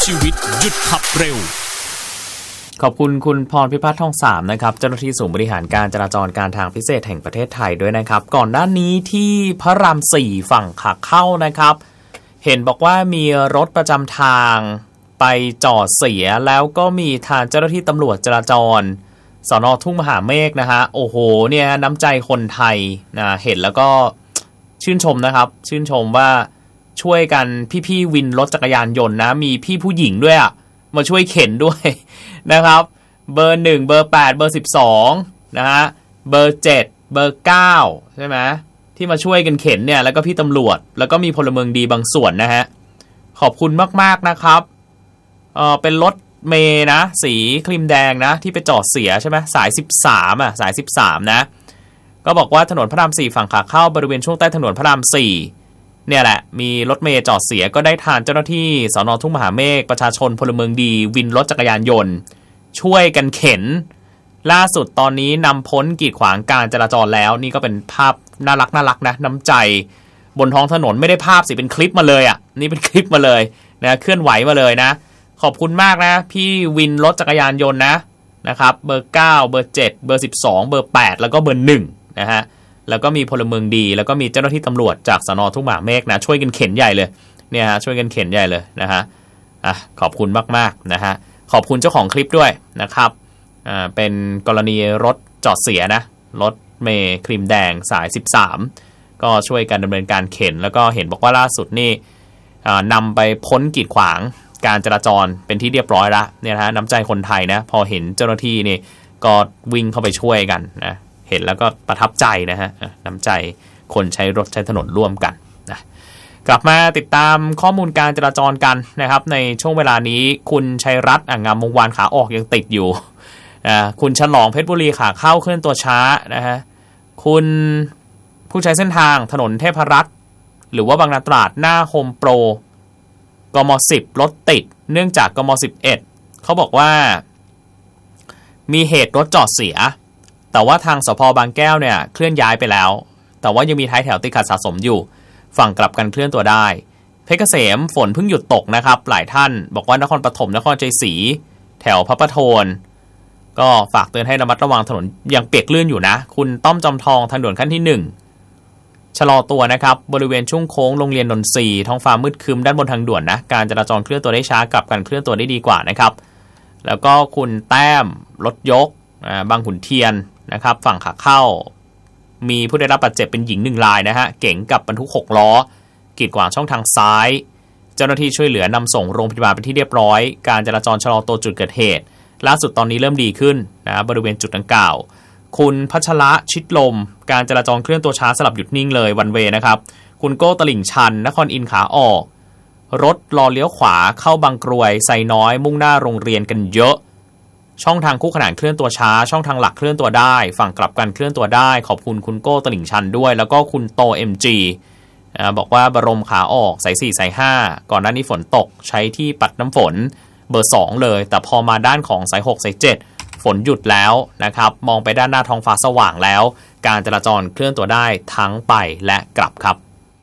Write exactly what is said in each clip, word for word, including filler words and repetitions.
ชีวิตหยุดขับเร็วขอบคุณคุณพรพิพัฒน์ทองสามนะครับเจ้าหน้าที่ศูนย์บริหารการจราจรการทางพิเศษแห่งประเทศไทยด้วยนะครับก่อนหน้านี้ที่พระรามสี่ฝั่งขาเข้านะครับเห็นบอกว่ามีรถประจำทางไปจอดเสียแล้วก็มีทางเจ้าหน้าที่ตำรวจจราจรสน.ทุ่งมหาเมฆนะฮะโอ้โหเนี่ยน้ำใจคนไทยนะเห็นแล้วก็ชื่นชมนะครับชื่นชมว่าช่วยกันพี่ๆวินรถจักรยานยนต์นะมีพี่ผู้หญิงด้วยอ่ะมาช่วยเข็นด้วยนะครับเบอร์หนึ่งเบอร์แปดเบอร์สิบสองนะฮะเบอร์เจ็ดเบอร์เก้าใช่ไหมที่มาช่วยกันเข็นเนี่ยแล้วก็พี่ตำรวจแล้วก็มีพลเมืองดีบางส่วนนะฮะขอบคุณมากๆนะครับเออเป็นรถเมย์นะสีครีมแดงนะที่ไปจอดเสียใช่ไหมสายสิบสามอ่ะสายสิบสามนะก็บอกว่าถนนพระรามสี่ฝั่งขาเข้าบริเวณช่วงใต้ถนนพระรามสี่เนี่ยแหละมีรถเมย์จอดเสียก็ได้ทางเจ้าหน้าที่สน.ทุ่งมหาเมฆประชาชนพลเมืองดีวินรถจักรยานยนต์ช่วยกันเข็นล่าสุดตอนนี้นำพ้นกีดขวางการจราจรแล้วนี่ก็เป็นภาพน่ารักน่ารักนะน้ำใจบนท้องถนนไม่ได้ภาพสิเป็นคลิปมาเลยอ่ะนี่เป็นคลิปมาเลยนะเคลื่อนไหวมาเลยนะขอบคุณมากนะพี่วินรถจักรยานยนต์นะนะครับเบอร์เก้าเบอร์เจ็ดเบอร์สิบสองเบอร์แปดแล้วก็เบอร์หนึ่งนะฮะแล้วก็มีพลเมืองดีแล้วก็มีเจ้าหน้าที่ตำรวจจากสน.ทุ่งมหาเมฆนะช่วยกันเข็นใหญ่เลยเนี่ยฮะช่วยกันเข็นใหญ่เลยนะฮะอ่ะขอบคุณมากๆนะฮะขอบคุณเจ้าของคลิปด้วยนะครับอ่าเป็นกรณีรถจอดเสียนะรถเมล์ครีมแดงสายสิบสามก็ช่วยกันดำเนินการเข็นแล้วก็เห็นบอกว่าล่าสุดนี่อ่านำไปพ้นกีดขวางการจราจรเป็นที่เรียบร้อยแล้วเนี่ยนะฮะน้ำใจคนไทยนะพอเห็นเจ้าหน้าที่นี่ก็วิ่งเข้าไปช่วยกันนะเห็นแล้วก็ประทับใจนะฮะน้ำใจคนใช้รถใช้ถนนร่วมกันนะกลับมาติดตามข้อมูลการจราจรกันนะครับในช่วงเวลานี้คุณชัยรัตน์งามวงวานขาออกยังติดอยู่อ่าคุณฉลองเพชรบุรีขาเข้าเคลื่อนตัวช้านะฮะคุณผู้ใช้เส้นทางถนนเทพรัตน์หรือว่าบางนาตราดหน้าโฮมโปรกมสิบรถติดเนื่องจากกมสิบเอ็ดเขาบอกว่ามีเหตุรถจอดเสียแต่ว่าทางสภ.บางแก้วเนี่ยเคลื่อนย้ายไปแล้วแต่ว่ายังมีท้ายแถวติดขัดสะสมอยู่ฝั่งกลับกันเคลื่อนตัวได้เพชรเกษมฝนเพิ่งหยุดตกนะครับหลายท่านบอกว่านครปฐมนครชัยศรีแถวพระประโทนก็ฝากเตือนให้ระมัดระวังถนนยังเปียกลื่นอยู่นะคุณต้อมจอมทองทางด่วนขั้นที่หนึ่งชะลอตัวนะครับบริเวณช่วงโค้งโรงเรียนนนทรีท้องฟ้ามืดครึมด้านบนทางด่วนนะการจราจรเคลื่อนตัวได้ช้ากลับกันเคลื่อนตัวได้ดีกว่านะครับแล้วก็คุณแต้มรถยกบางขุนเทียนนะครับฝั่งขาเข้ามีผู้ได้รับบาดเจ็บเป็นหญิงหนึ่งรายนะฮะเก๋งกับบรรทุกหกล้อกีดขวางช่องทางซ้ายเจ้าหน้าที่ช่วยเหลือนำส่งโรงพยาบาลเป็นที่เรียบร้อยการจราจรชะลอตัวจุดเกิดเหตุล่าสุดตอนนี้เริ่มดีขึ้นนะบริเวณจุดดังกล่าวคุณพัชระชิดลมการจราจรเคลื่อนตัวช้าสลับหยุดนิ่งเลยวันเวนะครับคุณโก้ตลิ่งชันนครอินทร์ขาออกรถรอเลี้ยวขวาเข้าบางกรวยไซน้อยมุ่งหน้าโรงเรียนกันเยอะช่องทางคู่ขนานเคลื่อนตัวช้าช่องทางหลักเคลื่อนตัวได้ฝั่งกลับกันเคลื่อนตัวได้ขอบคุณคุณโก้ตลิ่งชันด้วยแล้วก็คุณโต เอ็ม จี อ่าบอกว่าบรมขาออกสายสี่สายห้าก่อนหน้านี้ฝนตกใช้ที่ปัดน้ำฝนเบอร์สองเลยแต่พอมาด้านของสายหกสายเจ็ดฝนหยุดแล้วนะครับมองไปด้านหน้าท้องฟ้าสว่างแล้วการจราจรเคลื่อนตัวได้ทั้งไปและกลับครับ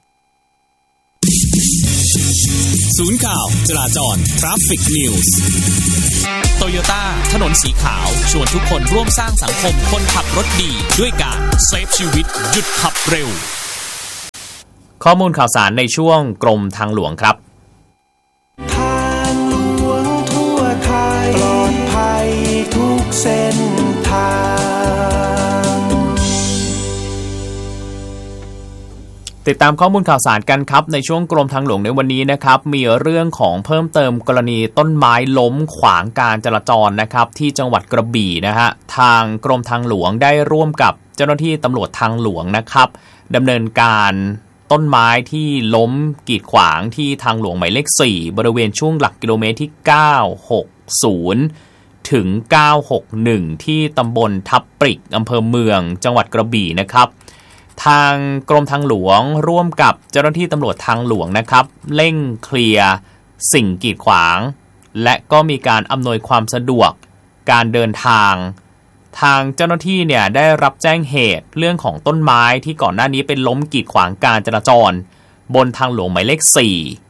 ศูนย์ข่าวจราจร Traffic News โตโยต้าถนนสีขาวชวนทุกคนร่วมสร้างสังคมคนขับรถดีด้วยการเซฟชีวิตหยุดขับเร็วข้อมูลข่าวสารในช่วงกรมทางหลวงครับทางหลวงทั่วไทยปลอดภัยทุกเส้นทางติดตามข้อมูลข่าวสารกันครับในช่วงกรมทางหลวงในวันนี้นะครับมีเรื่องของเพิ่มเติมกรณีต้นไม้ล้มขวางการจราจรนะครับที่จังหวัดกระบี่นะฮะทางกรมทางหลวงได้ร่วมกับเจ้าหน้าที่ตำรวจทางหลวงนะครับดำเนินการต้นไม้ที่ล้มกีดขวางที่ทางหลวงหมายเลขสี่บริเวณช่วงหลักกิโลเมตรที่เก้าร้อยหกสิบถึงเก้าร้อยหกสิบเอ็ดที่ตำบลทับปริกอำเภอเมืองจังหวัดกระบี่นะครับทางกรมทางหลวงร่วมกับเจ้าหน้าที่ตำรวจทางหลวงนะครับเร่งเคลียร์สิ่งกีดขวางและก็มีการอำนวยความสะดวกการเดินทางทางเจ้าหน้าที่เนี่ยได้รับแจ้งเหตุเรื่องของต้นไม้ที่ก่อนหน้านี้เป็นล้มกีดขวางการจราจรบนทางหลวงหมายเลขสี่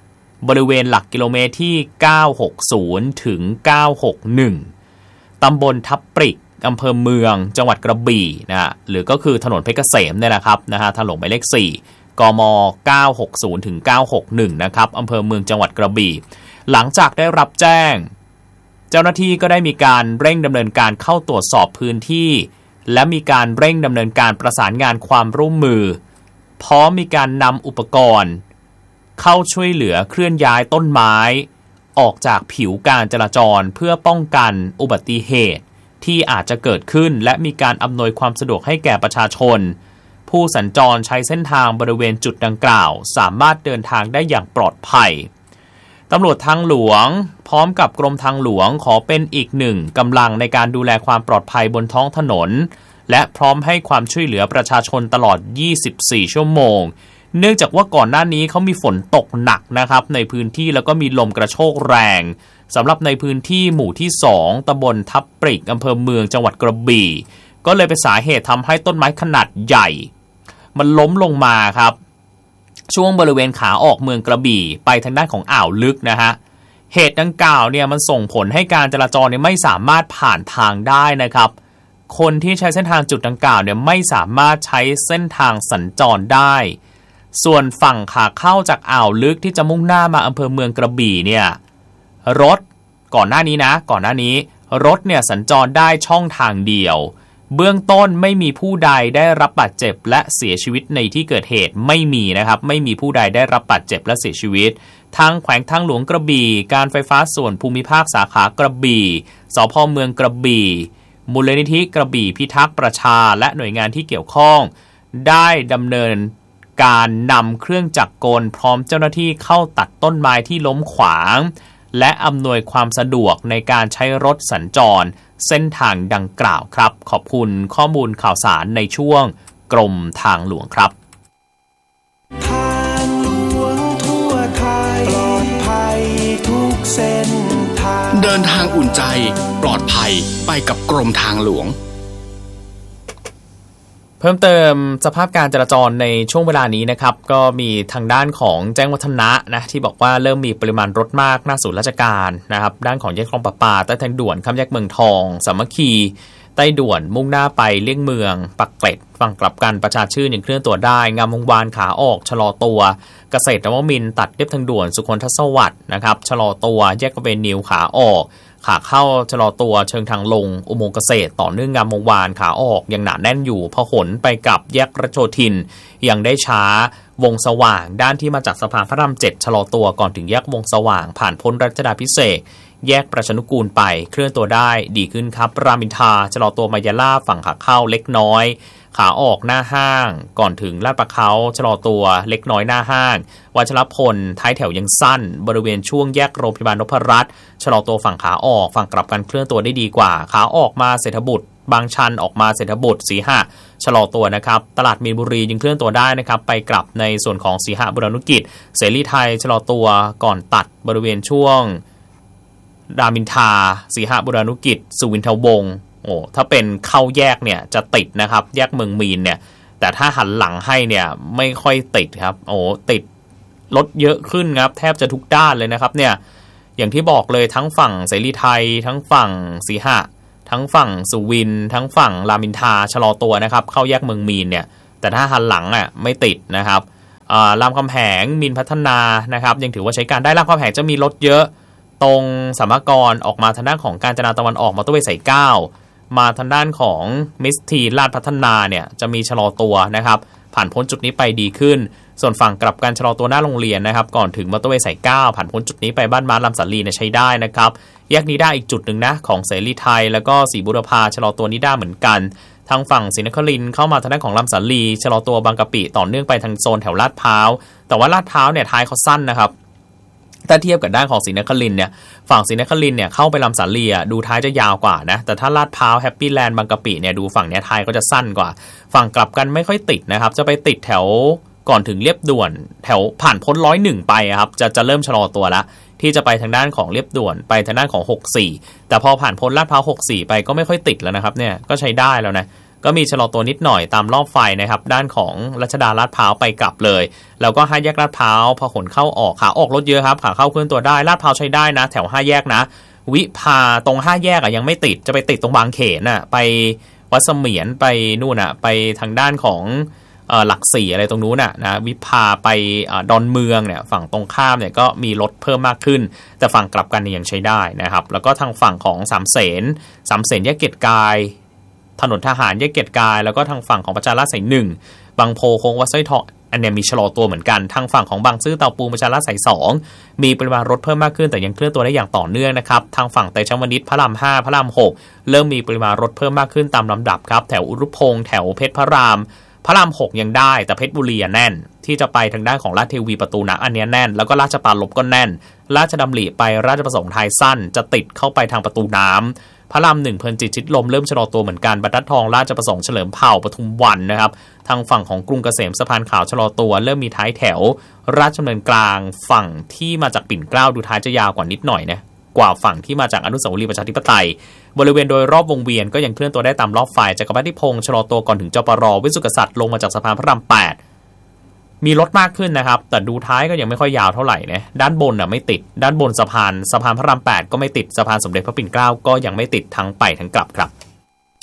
บริเวณหลักกิโลเมตรที่เก้าหกศูนย์ถึงเก้าหกหนึ่งตำบลทับปริกอำเภอเมืองจังหวัดกระบี่นะฮะหรือก็คือถนนเพชรเกษมเนี่ยแหละครับนะฮะถนนหมายเลขสี่กมเก้าหกศูนย์ถึงเก้าหกหนึ่งนะครับอำเภอเมืองจังหวัดกระบี่หลังจากได้รับแจ้งเจ้าหน้าที่ก็ได้มีการเร่งดำเนินการเข้าตรวจสอบพื้นที่และมีการเร่งดำเนินการประสานงานความร่วมมือพร้อมมีการนำอุปกรณ์เข้าช่วยเหลือเคลื่อนย้ายต้นไม้ออกจากผิวการจราจรเพื่อป้องกันอุบัติเหตุที่อาจจะเกิดขึ้นและมีการอำนวยความสะดวกให้แก่ประชาชนผู้สัญจรใช้เส้นทางบริเวณจุดดังกล่าวสามารถเดินทางได้อย่างปลอดภัยตำรวจทางหลวงพร้อมกับกรมทางหลวงขอเป็นอีกหนึ่งกำลังในการดูแลความปลอดภัยบนท้องถนนและพร้อมให้ความช่วยเหลือประชาชนตลอดยี่สิบสี่ชั่วโมงเนื่องจากว่าก่อนหน้านี้เขามีฝนตกหนักนะครับในพื้นที่แล้วก็มีลมกระโชกแรงสำหรับในพื้นที่หมู่ที่สองตำบลทับปริกอำเภอเมืองจังหวัดกระบี่ก็เลยเป็นสาเหตุทำให้ต้นไม้ขนาดใหญ่มันล้มลงมาครับช่วงบริเวณขาออกเมืองกระบี่ไปทางด้านของอ่าวลึกนะฮะเหตุดังกล่าวเนี่ยมันส่งผลให้การจราจรเนี่ยไม่สามารถผ่านทางได้นะครับคนที่ใช้เส้นทางจุดดังกล่าวเนี่ยไม่สามารถใช้เส้นทางสัญจรได้ส่วนฝั่งขาเข้าจากอ่าวลึกที่จะมุ่งหน้ามาอำเภอเมืองกระบี่เนี่ยรถก่อนหน้านี้นะก่อนหน้านี้รถเนี่ยสัญจรได้ช่องทางเดียวเบื้องต้นไม่มีผู้ใดได้รับบาดเจ็บและเสียชีวิตในที่เกิดเหตุไม่มีนะครับไม่มีผู้ใดได้รับบาดเจ็บและเสียชีวิตทางแขวงทางหลวงกระบี่การไฟฟ้าส่วนภูมิภาคสาขากระบี่สภ.เมืองกระบี่มูลนิธิกระบี่พิทักษ์ประชาและหน่วยงานที่เกี่ยวข้องได้ดำเนินการนำเครื่องจักรกลพร้อมเจ้าหน้าที่เข้าตัดต้นไม้ที่ล้มขวางและอำนวยความสะดวกในการใช้รถสัญจรเส้นทางดังกล่าวครับขอบคุณข้อมูลข่าวสารในช่วงกรมทางหลวงครับทางหลวงทั่วไทยปลอดภัยทุกเส้นทางเดินทางอุ่นใจปลอดภัยไปกับกรมทางหลวงเพิ่มเติมสภาพการจราจรในช่วงเวลานี้นะครับก็มีทางด้านของแจ้งวัฒนะนะที่บอกว่าเริ่มมีปริมาณรถมากหน้าศูนย์ราชการนะครับด้านของแยกคลองประปาใต้ทางด่วนข้ามแยกเมืองทองสามัคคีใต้ด่วนมุ่งหน้าไปเลี่ยงเมืองปักเกร็ดฝั่งกลับกันประชาชื่นยังเคลื่อนตัวได้งามวงวานขาออกชะลอตัวเกษตรนวมินทร์ตัดเรียบทางด่วนสุขนทศวรรษนะครับชะลอตัวแยกกระเบนนิวขาออกขาเข้าชะลอตัวเชิงทางลงอุโมงค์เกษตรต่อเนื่องงามวงวานขาออกยังหนาแน่นอยู่พหลไปกับแยกรัชโยธินยังได้ช้าวงสว่างด้านที่มาจากสะพานพระรามเจ็ดชะลอตัวก่อนถึงแยกวงสว่างผ่านพ้นรัชดาภิเษกแยกประชานุกูลไปเคลื่อนตัวได้ดีขึ้นครับรามอินทราชะลอตัวมายาลาฝั่งขาเข้าเล็กน้อยขาออกหน้าห้างก่อนถึงลาดประเขาชะลอตัวเล็กน้อยหน้าห้างวัชรพลท้ายแถวยังสั้นบริเวณช่วงแยกโรงพยาบาลนพรัตน์ชะลอตัวฝั่งขาออกฝั่งกลับกันเคลื่อนตัวได้ดีกว่าขาออกมาเศรษฐบุตรบางชันออกมาเศรษฐบุตรสีหะชะลอตัวนะครับตลาดมีนบุรียังเคลื่อนตัวได้นะครับไปกลับในส่วนของสีหะบุรณุกิจเสรีไทยชะลอตัวก่อนตัดบริเวณช่วงรามอินทราสีหะบุรณุกิจสุวินทวงศ์โอ้ถ้าเป็นเข้าแยกเนี่ยจะติดนะครับแยกเมืองมีนเนี่ยแต่ถ้าหันหลังให้เนี่ยไม่ค่อยติดครับโอ้ติดรถเยอะขึ้นครับแทบจะทุกด้านเลยนะครับเนี่ยอย่างที่บอกเลยทั้งฝั่งเสรีไทยทั้งฝั่งสีหะทั้งฝั่งสุวินทั้งฝั่งรามอินทราชะลอตัวนะครับเข้าแยกเมืองมีนเนี่ยแต่ถ้าหันหลังอ่ะไม่ติดนะครับรามคำแหงมีนพัฒนานะครับยังถือว่าใช้การได้รามคำแหงจะมีรถเยอะตรงสามกรออกมาทางด้านของกาญจนาตะวันออกมอเตอร์เวย์สายเก้ามาทางด้านของมิสทีลาดพัฒนาเนี่ยจะมีชะลอตัวนะครับผ่านพ้นจุดนี้ไปดีขึ้นส่วนฝั่งกลับกันชะลอตัวหน้าโรงเรียนนะครับก่อนถึงมอเตอร์เวย์สายเก้าผ่านพ้นจุดนี้ไปบ้านม้าลำสาลีเนี่ยใช้ได้นะครับแยกนิด้าอีกจุดหนึ่งนะของเสรีไทยแล้วก็ศรีบุรพาชะลอตัวนิด้าเหมือนกันทางฝั่งศรีนครินทร์เข้ามาทางด้านของลำสาลีชะลอตัวบางกะปิต่อเนื่องไปทางโซนแถวลาดพร้าวแต่ว่าลาดพร้าวเนี่ยท้ายเขาสั้นนะครับถ้าเทียบกับด้านของศรีนครินทร์เนี่ยฝั่งศรีนครินทร์เนี่ยเข้าไปลำสาลีดูท้ายจะยาวกว่านะแต่ถ้าลาดพร้าวแฮปปี้แลนด์บางกะปิเนี่ยดูฝั่งเนี้ยท้ายก็จะสั้นกว่าฝั่งกลับกันไม่ค่อยติดนะครับจะไปติดแถวก่อนถึงเรียบด่วนแถวผ่านพ้นร้อยหนึ่งไปครับจะจะเริ่มชะลอตัวละที่จะไปทางด้านของเรียบด่วนไปทางด้านของหกสิบสี่แต่พอผ่านพ้นลาดพร้าวหกสิบสี่ไปก็ไม่ค่อยติดแล้วนะครับเนี่ยก็ใช้ได้แล้วนะก็มีชะลอตัวนิดหน่อยตามรอบไฟนะครับด้านของรัชดาลาดพร้าวไปกลับเลยแล้วก็ห้าแยกลาดพร้าวพหลเข้าออกขาออกรถเยอะครับขาเข้าเคลื่อนตัวได้ลาดพร้าวใช้ได้นะแถวห้าแยกนะวิภาตรงห้าแยกอ่ะยังไม่ติดจะไปติดตรงบางเขนน่ะไปวัดเสมียนไปนู่นน่ะไปทางด้านของเอ่อหลักสี่อะไรตรงนู้นน่ะนะวิภาไปอ่าดอนเมืองเนี่ยฝั่งตรงข้ามเนี่ยก็มีรถเพิ่มมากขึ้นแต่ฝั่งกลับกันยังใช้ได้นะครับแล้วก็ทางฝั่งของสามเสนสามเสนแยกเกียรติกายถนนทหารแยกเกียรติกายแล้วก็ทางฝั่งของประชาราษฎร์สายหนึ่งบางโพโค้งวัดสร้อยทองอันนี้มีชะลอตัวเหมือนกันทางฝั่งของบางซื่อเตาปูประชาราษฎร์สายสองมีปริมาณรถเพิ่มมากขึ้นแต่ยังเคลื่อนตัวได้อย่างต่อเนื่องนะครับทางฝั่งเตชะวณิชพระรามห้าพระรามหกเริ่มมีปริมาณรถเพิ่มมากขึ้นตามลำดับครับแถวอุรุพงษ์แถวเพชรพระรามพระรามหกยังได้แต่เพชรบุรีแน่นที่จะไปทางด้านของลาดเทวีประตูน้ำอันนี้แน่นแล้วก็ราชปรารภก็แน่นราชดำริไปราชประสงค์ไทยสั้นจะติดเข้าไปทางประตูน้ำพระรามหนึ่งเพลินจิตชิดลมเริ่มชะลอตัวเหมือนกันบรรทัดทองราชประสงค์เฉลิมเผ่าปทุมวันนะครับทางฝั่งของกรุงเกษมสะพานขาวชะลอตัวเริ่มมีท้ายแถวราชดำเนินกลางฝั่งที่มาจากปิ่นเกล้าดูท้ายจะยาวกว่านิดหน่อยนะกว่าฝั่งที่มาจากอนุสาวรีย์ประชาธิปไตยบริเวณโดยรอบวงเวียนก็ยังเคลื่อนตัวได้ตามรอบไฟจักรพรรดิพงษ์ชะลอตัวก่อนถึงจปรวิสุทธิกษัตริย์ลงมาจากสะพานพระรามแปดมีรถมากขึ้นนะครับแต่ดูท้ายก็ยังไม่ค่อยยาวเท่าไหร่นะด้านบนน่ะไม่ติดด้านบนสะพานสะพานพระรามแปดก็ไม่ติดสะพานสมเด็จพระปิ่นเกล้าก็ยังไม่ติดทั้งไปทั้งกลับครับ